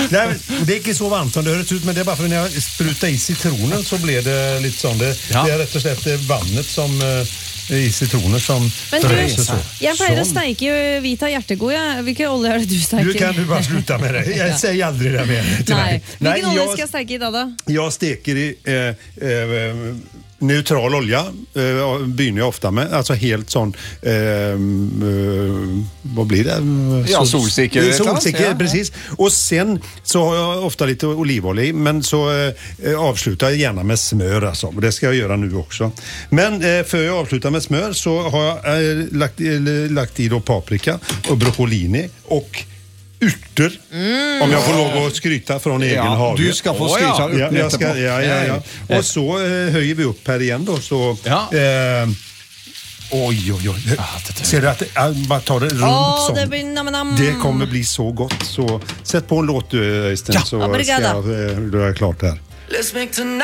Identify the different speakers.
Speaker 1: Nej, det är inte så varmt som det hör ut, men det är bara för när jag sprutar i citronen så blir det lite sån. Det är rätt och slett vannet som i citroner som
Speaker 2: förändras så. Jag pleier å steike Vita hjertegod. Vilken olje är det du steker?
Speaker 1: Nu kan du bara sluta med det. Jag säger aldrig det mer till mig.
Speaker 2: Vilken olje ska jag steka i då?
Speaker 1: Jag steker i neutral olja begynner jag ofta med, alltså helt sån vad blir det?
Speaker 3: Ja, solsikke,
Speaker 1: precis. Och sen så har jag ofta lite olivolja i, men så avslutar jag gärna med smör alltså. Och det ska jag göra nu också. Men för jag avslutar med smör så har jag lagt i då paprika och broccolini och urter. Om jag får lov att skryta från egen hage.
Speaker 3: Du ska få skryta upp lite.
Speaker 1: Ja. Och så höjer vi upp här igen då. Så, oj. Ser du att bara ta det runt sånt. Det kommer bli så gott. Så sätt på en låt du, Östen, så ska jag, då är jag klart här.